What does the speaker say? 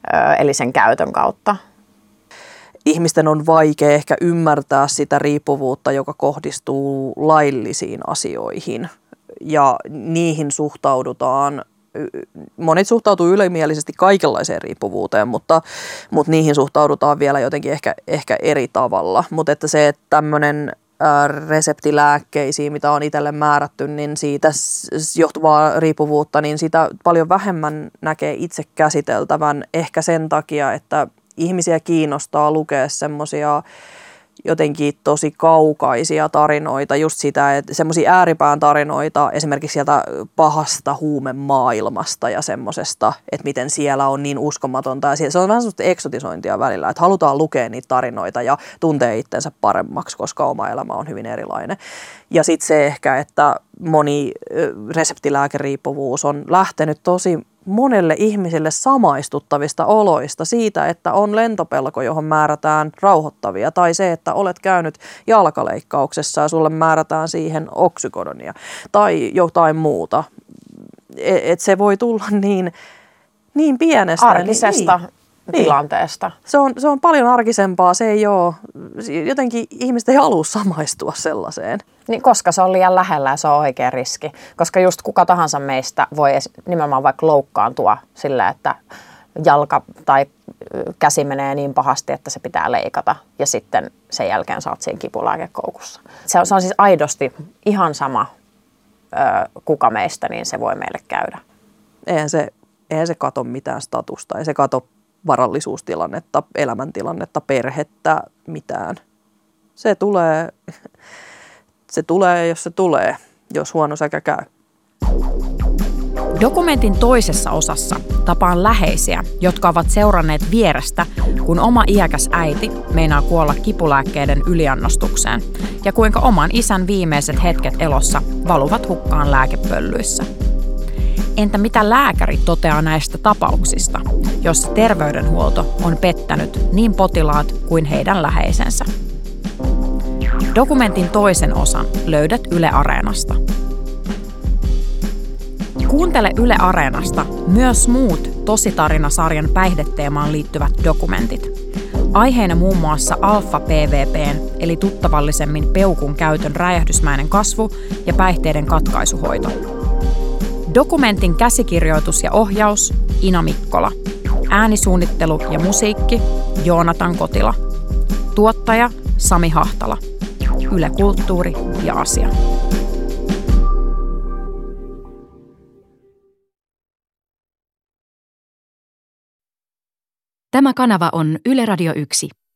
eli sen käytön kautta. Ihmisten on vaikea ehkä ymmärtää sitä riippuvuutta, joka kohdistuu laillisiin asioihin. Ja niihin monet suhtautuu ylimielisesti kaikenlaiseen riippuvuuteen, mutta niihin suhtaudutaan vielä jotenkin ehkä eri tavalla. Mutta että se, että tämmöinen reseptilääkkeisiin, mitä on itselle määrätty, niin siitä johtuvaa riippuvuutta, niin sitä paljon vähemmän näkee itse käsiteltävän. Ehkä sen takia, että ihmisiä kiinnostaa lukea semmoisia jotenkin tosi kaukaisia tarinoita, just sitä, että semmoisia ääripään tarinoita esimerkiksi sieltä pahasta huumemaailmasta ja semmoisesta, että miten siellä on niin uskomatonta. Ja se on vähän semmoista eksotisointia välillä, että halutaan lukea niitä tarinoita ja tuntee itsensä paremmaksi, koska oma elämä on hyvin erilainen. Ja sitten se ehkä, että moni reseptilääkeriippuvuus on lähtenyt tosi monelle ihmiselle samaistuttavista oloista siitä, että on lentopelko, johon määrätään rauhoittavia, tai se, että olet käynyt jalkaleikkauksessa ja sulle määrätään siihen oksykodonia tai jotain muuta. Et se voi tulla niin pienestä. Arkisesta tilanteesta. Se on paljon arkisempaa, se ei ole, jotenkin ihmiset ei halua samaistua sellaiseen. Niin, koska se on liian lähellä ja se on oikea riski. Koska just kuka tahansa meistä voi nimenomaan vaikka loukkaantua sillä, että jalka tai käsi menee niin pahasti, että se pitää leikata. Ja sitten sen jälkeen saat siinä kipulääkekoukussa. Se on siis aidosti ihan sama, kuka meistä, niin se voi meille käydä. Eihän se kato mitään statusta, ei se kato varallisuustilannetta, elämäntilannetta, perhettä, mitään. Se tulee, jos huono säkä käy. Dokumentin toisessa osassa tapaan läheisiä, jotka ovat seuranneet vierestä, kun oma iäkäs äiti meinaa kuolla kipulääkkeiden yliannostukseen ja kuinka oman isän viimeiset hetket elossa valuvat hukkaan lääkepöllyissä. Entä mitä lääkäri toteaa näistä tapauksista, joissa terveydenhuolto on pettänyt niin potilaat kuin heidän läheisensä? Dokumentin toisen osan löydät Yle Areenasta. Kuuntele Yle Areenasta myös muut Tositarina-sarjan päihdeteemaan liittyvät dokumentit. Aiheena muun muassa alfa-PVP:n eli tuttavallisemmin peukun käytön räjähdysmäinen kasvu ja päihteiden katkaisuhoito. Dokumentin käsikirjoitus ja ohjaus Ina Mikkola. Äänisuunnittelu ja musiikki Joonatan Kotila. Tuottaja Sami Hahtala. Yle Kulttuuri ja Asia. Tämä kanava on Yle Radio 1.